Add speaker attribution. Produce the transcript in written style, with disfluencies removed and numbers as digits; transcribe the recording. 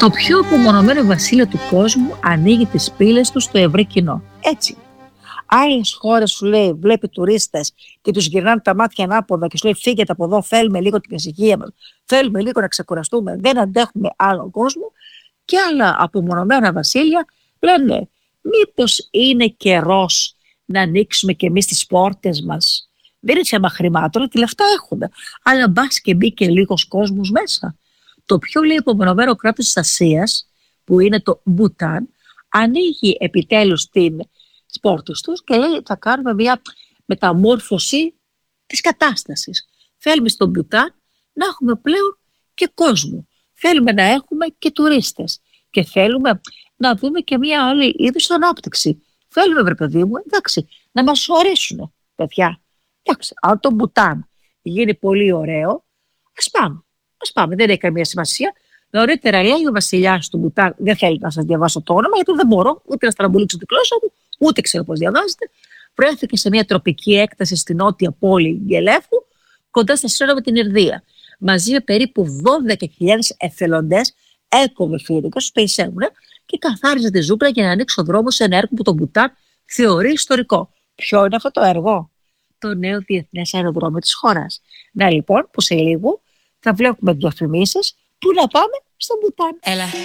Speaker 1: Το πιο απομονωμένο βασίλειο του κόσμου ανοίγει τις πύλες του στο ευρύ κοινό. Έτσι. Άλλες χώρες, σου λέει, βλέπει τουρίστες και τους γυρνάνε τα μάτια ανάποδα και σου λέει: φύγετε από εδώ, θέλουμε λίγο την ησυχία μας, θέλουμε λίγο να ξεκουραστούμε, δεν αντέχουμε άλλο κόσμο. Και άλλα απομονωμένα βασίλεια λένε: μήπως είναι καιρός να ανοίξουμε κι εμείς τις πόρτες μας? Δεν είναι θέμα χρημάτων, τι λεφτά έχουμε, αλλά μπας και μπήκε λίγος κόσμος μέσα. Το πιο, λέει, απομονωμένο κράτος της Ασίας, που είναι το Μπουτάν, ανοίγει επιτέλους τις πόρτες τους και λέει: θα κάνουμε μια μεταμόρφωση της κατάστασης. Θέλουμε στο Μπουτάν να έχουμε πλέον και κόσμο. Θέλουμε να έχουμε και τουρίστες. Και θέλουμε να δούμε και μια άλλη είδους ανάπτυξη. Θέλουμε, βρε παιδί μου, εντάξει, να μας ορίσουν, παιδιά. Εντάξει, αν το Μπουτάν γίνει πολύ ωραίο, ας πάμε. Ας πάμε, δεν έχει καμία σημασία. Νωρίτερα, λέει, ο βασιλιάς του Μπουτάν, δεν θέλει να σας διαβάσω το όνομα, γιατί δεν μπορώ ούτε να στραμπουλήξω τη γλώσσα μου, ούτε ξέρω πώς διαβάζετε. Βρέθηκε σε μια τροπική έκταση στη νότια πόλη Γελέφου, κοντά στα σύνορα με την Ινδία. Μαζί με περίπου 12.000 εθελοντές, έκοβε φοιτητές, τους περισσεύουν και καθάριζε τη ζούγκλα για να ανοίξει ο δρόμο σε ένα έργο που το Μπουτάν θεωρεί ιστορικό. Ποιο είναι αυτό το έργο? Το νέο διεθνές αεροδρόμιο της χώρας. Να λοιπόν, που σε λίγο θα βλέπουμε διαφημίσεις που να πάμε στο Μπουτάν.
Speaker 2: Έλα.